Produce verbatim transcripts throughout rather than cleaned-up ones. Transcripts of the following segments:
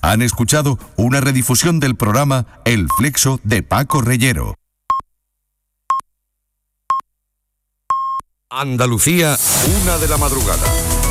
Han escuchado una redifusión del programa El Flexo de Paco Reyero. Andalucía, una de la madrugada.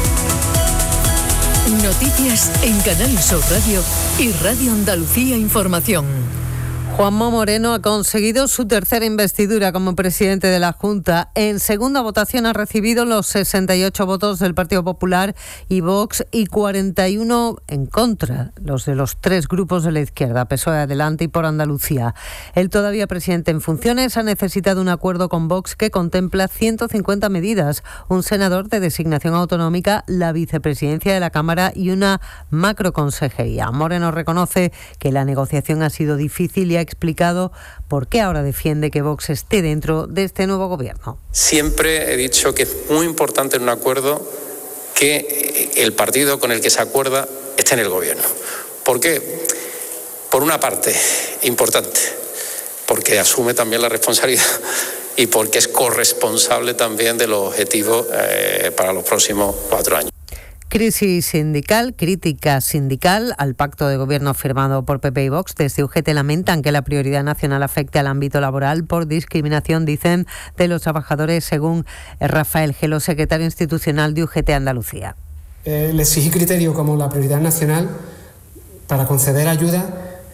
Noticias en Canal Sur Radio y Radio Andalucía Información. Juanma Moreno ha conseguido su tercera investidura como presidente de la Junta. En segunda votación ha recibido los sesenta y ocho votos del Partido Popular y Vox y cuarenta y uno en contra, los de los tres grupos de la izquierda, P S O E, Adelante y Por Andalucía. El todavía presidente en funciones ha necesitado un acuerdo con Vox que contempla ciento cincuenta medidas, un senador de designación autonómica, la vicepresidencia de la Cámara y una macroconsejería. Moreno reconoce que la negociación ha sido difícil y ha explicado por qué ahora defiende que Vox esté dentro de este nuevo gobierno. Siempre he dicho que es muy importante en un acuerdo que el partido con el que se acuerda esté en el gobierno. ¿Por qué? Por una parte, importante, porque asume también la responsabilidad y porque es corresponsable también de los objetivos eh, para los próximos cuatro años. Crisis sindical, crítica sindical al pacto de gobierno firmado por P P y Vox. Desde U G T lamentan que la prioridad nacional afecte al ámbito laboral por discriminación, dicen, de los trabajadores, según Rafael Gelo, secretario institucional de U G T Andalucía. Eh, el exigir criterio como la prioridad nacional para conceder ayuda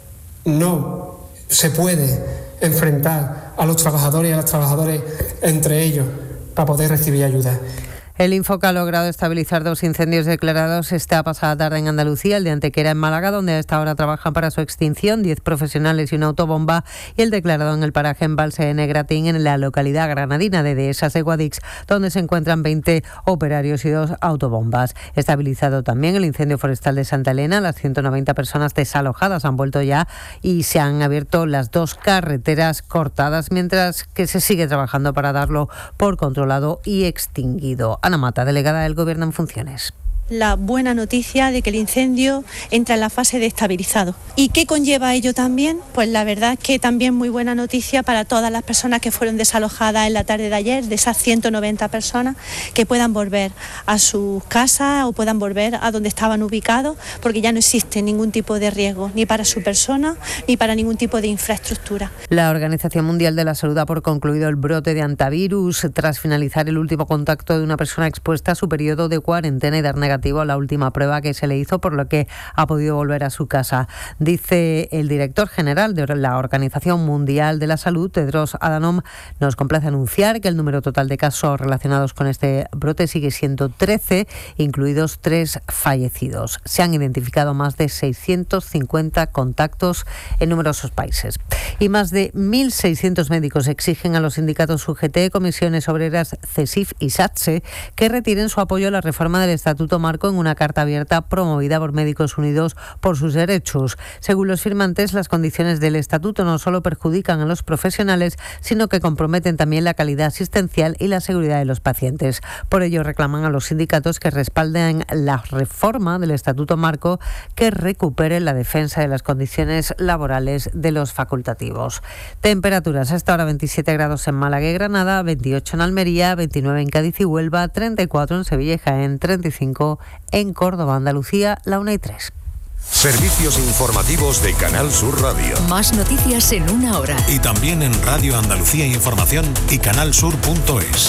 no se puede enfrentar a los trabajadores y a las trabajadoras entre ellos para poder recibir ayuda. El Infoca ha logrado estabilizar dos incendios declarados esta pasada tarde en Andalucía, el de Antequera en Málaga, donde a esta hora trabajan para su extinción diez profesionales y una autobomba, y el declarado en el paraje Embalse de Negratín, en la localidad granadina de Dehesas de Guadix, donde se encuentran veinte operarios y dos autobombas. Estabilizado también el incendio forestal de Santa Elena. Las ciento noventa personas desalojadas han vuelto ya y se han abierto las dos carreteras cortadas, mientras que se sigue trabajando para darlo por controlado y extinguido. Ana Mata, delegada del Gobierno en funciones. La buena noticia de que el incendio entra en la fase de estabilizado. ¿Y qué conlleva ello también? Pues la verdad es que también muy buena noticia para todas las personas que fueron desalojadas en la tarde de ayer, de esas ciento noventa personas, que puedan volver a sus casas o puedan volver a donde estaban ubicados, porque ya no existe ningún tipo de riesgo, ni para su persona, ni para ningún tipo de infraestructura. La Organización Mundial de la Salud da por concluido el brote de hantavirus tras finalizar el último contacto de una persona expuesta a su periodo de cuarentena y dar negativo a la última prueba que se le hizo, por lo que ha podido volver a su casa. Dice el director general de la Organización Mundial de la Salud, Tedros Adhanom, nos complace anunciar que el número total de casos relacionados con este brote sigue siendo trece, incluidos tres fallecidos. Se han identificado más de seiscientos cincuenta contactos en numerosos países. Y más de mil seiscientos médicos exigen a los sindicatos U G T, Comisiones Obreras, CESIF y SATSE que retiren su apoyo a la reforma del Estatuto Marco en una carta abierta promovida por Médicos Unidos por sus derechos. Según los firmantes, las condiciones del estatuto no solo perjudican a los profesionales, sino que comprometen también la calidad asistencial y la seguridad de los pacientes. Por ello, reclaman a los sindicatos que respalden la reforma del Estatuto Marco que recupere la defensa de las condiciones laborales de los facultativos. Temperaturas hasta ahora: veintisiete grados en Málaga y Granada, veintiocho en Almería, veintinueve en Cádiz y Huelva, treinta y cuatro en Sevilla y Jaén, treinta y cinco en Córdoba, Andalucía, la una y tres. Servicios informativos de Canal Sur Radio. Más noticias en una hora. Y también en Radio Andalucía Información y canalsur punto es.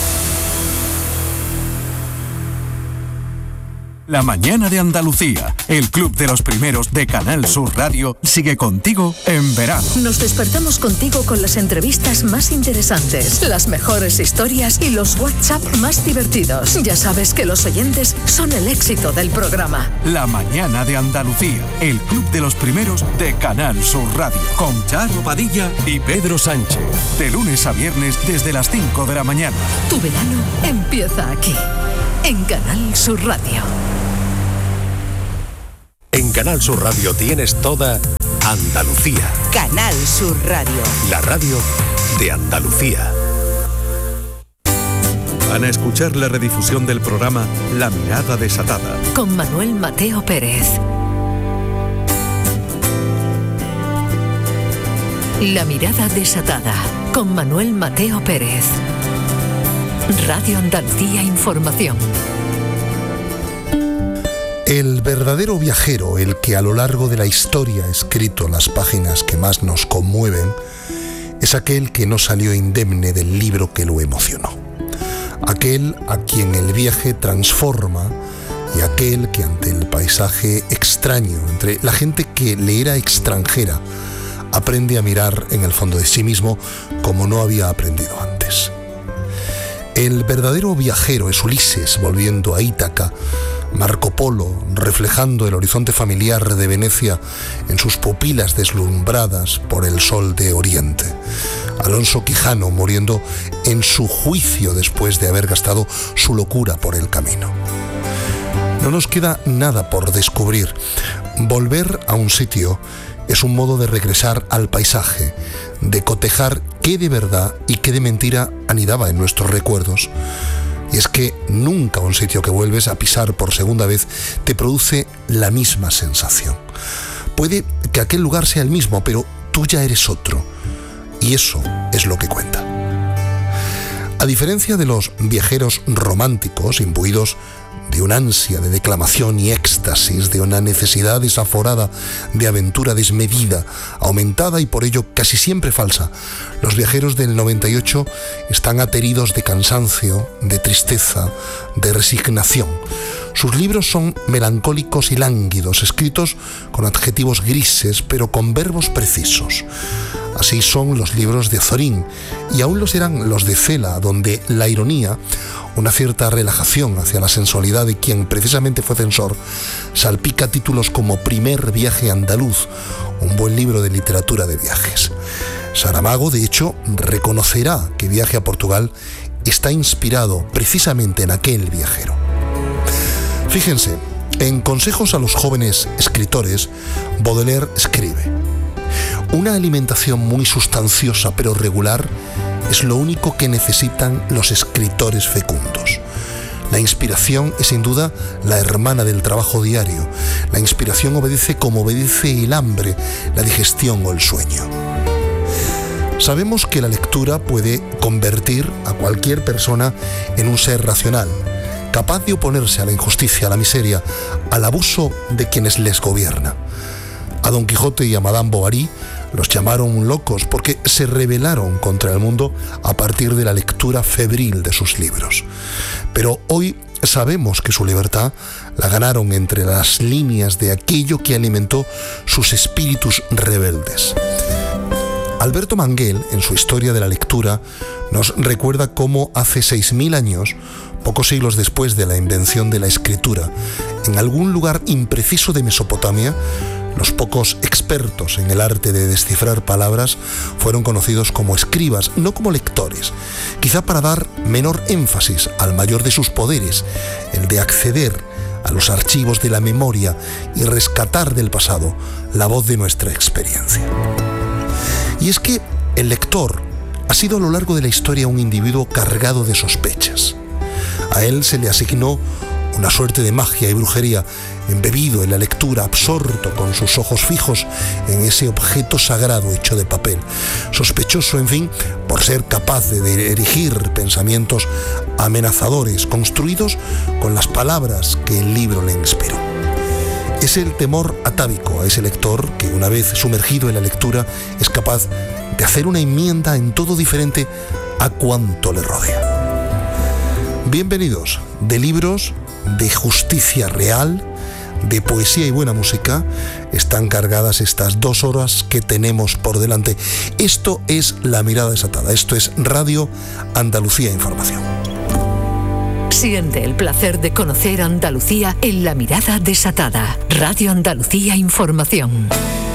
La mañana de Andalucía, el club de los primeros de Canal Sur Radio, sigue contigo en verano. Nos despertamos contigo con las entrevistas más interesantes, las mejores historias y los WhatsApp más divertidos. Ya sabes que los oyentes son el éxito del programa. La mañana de Andalucía, el club de los primeros de Canal Sur Radio, con Charo Padilla y Pedro Sánchez. De lunes a viernes desde las cinco de la mañana. Tu verano empieza aquí, en Canal Sur Radio. En Canal Sur Radio tienes toda Andalucía. Canal Sur Radio. La radio de Andalucía. Van a escuchar la redifusión del programa La Mirada Desatada, con Manuel Mateo Pérez. La Mirada Desatada, con Manuel Mateo Pérez. Radio Andalucía Información. El verdadero viajero, el que a lo largo de la historia ha escrito las páginas que más nos conmueven, es aquel que no salió indemne del libro que lo emocionó. Aquel a quien el viaje transforma y aquel que ante el paisaje extraño, entre la gente que le era extranjera, aprende a mirar en el fondo de sí mismo como no había aprendido antes. El verdadero viajero es Ulises volviendo a Ítaca, Marco Polo reflejando el horizonte familiar de Venecia en sus pupilas deslumbradas por el sol de Oriente, Alonso Quijano muriendo en su juicio después de haber gastado su locura por el camino. No nos queda nada por descubrir. Volver a un sitio es un modo de regresar al paisaje, de cotejar qué de verdad y qué de mentira anidaba en nuestros recuerdos. Y es que nunca un sitio que vuelves a pisar por segunda vez te produce la misma sensación. Puede que aquel lugar sea el mismo, pero tú ya eres otro. Y eso es lo que cuenta. A diferencia de los viajeros románticos, imbuidos de una ansia de declamación y éxtasis, de una necesidad desaforada de aventura desmedida, aumentada y por ello casi siempre falsa, los viajeros del noventa y ocho están ateridos de cansancio, de tristeza, de resignación. Sus libros son melancólicos y lánguidos, escritos con adjetivos grises, pero con verbos precisos. Así son los libros de Zorín, y aún lo serán los de Cela, donde la ironía, una cierta relajación hacia la sensualidad de quien precisamente fue censor, salpica títulos como Primer viaje andaluz, un buen libro de literatura de viajes. Saramago, de hecho, reconocerá que Viaje a Portugal está inspirado precisamente en aquel viajero. Fíjense, en Consejos a los jóvenes escritores, Baudelaire escribe: una alimentación muy sustanciosa pero regular es lo único que necesitan los escritores fecundos. La inspiración es sin duda la hermana del trabajo diario. La inspiración obedece como obedece el hambre, la digestión o el sueño. Sabemos que la lectura puede convertir a cualquier persona en un ser racional, capaz de oponerse a la injusticia, a la miseria, al abuso de quienes les gobierna. A Don Quijote y a Madame Bovary los llamaron locos porque se rebelaron contra el mundo a partir de la lectura febril de sus libros. Pero hoy sabemos que su libertad la ganaron entre las líneas de aquello que alimentó sus espíritus rebeldes. Alberto Manguel, en su Historia de la Lectura, nos recuerda cómo hace seis mil años, pocos siglos después de la invención de la escritura, en algún lugar impreciso de Mesopotamia, los pocos expertos en el arte de descifrar palabras fueron conocidos como escribas, no como lectores, quizá para dar menor énfasis al mayor de sus poderes, el de acceder a los archivos de la memoria y rescatar del pasado la voz de nuestra experiencia. Y es que el lector ha sido a lo largo de la historia un individuo cargado de sospechas. A él se le asignó una suerte de magia y brujería, embebido en la lectura, absorto con sus ojos fijos en ese objeto sagrado hecho de papel, sospechoso, en fin, por ser capaz de erigir pensamientos amenazadores, construidos con las palabras que el libro le inspiró. Es el temor atávico a ese lector que, una vez sumergido en la lectura, es capaz de hacer una enmienda en todo diferente a cuanto le rodea. Bienvenidos. De libros, de justicia real, de poesía y buena música, están cargadas estas dos horas que tenemos por delante. Esto es La Mirada Desatada. Esto es Radio Andalucía Información. Siente el placer de conocer Andalucía en La Mirada Desatada. Radio Andalucía Información.